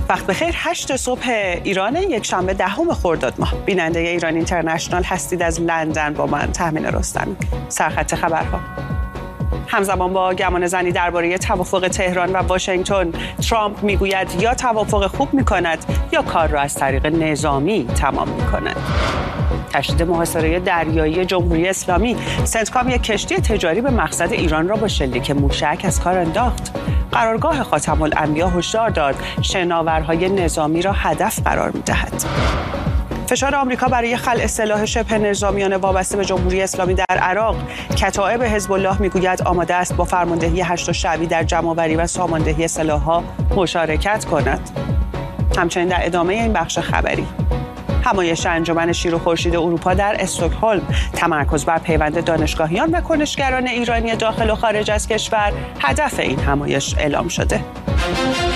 وقت بخیر. 8 صبح ایران، یک شنبه 10 خرداد ماه. بیننده ایران اینترنشنال هستید. از لندن با من تهمین رستمی. سرخط خبرها. همزمان با گمان زنی درباره توافق تهران و واشنگتن، ترامپ میگوید یا توافق خوب میکند یا کار را از طریق نظامی تمام میکند. تشدید محاصره دریایی جمهوری اسلامی، سنتکام یک کشتی تجاری به مقصد ایران را با شلیک موشک از کار انداخت. قرارگاه خاتم الانبیا هشدار داد شناورهای نظامی را هدف قرار می‌دهد. فشار آمریکا برای خلع سلاح شبه نظامیان وابسته به جمهوری اسلامی در عراق. کتائب حزب الله میگوید آماده است با فرماندهی 8 شعبی در جمع‌آوری و ساماندهی سلاح‌ها مشارکت کند. همچنین در ادامه این بخش خبری، همایش انجمن شیر و خورشید اروپا در استکهلم، تمرکز بر پیوند دانشگاهیان و کنشگران ایرانی داخل و خارج از کشور هدف این همایش اعلام شده.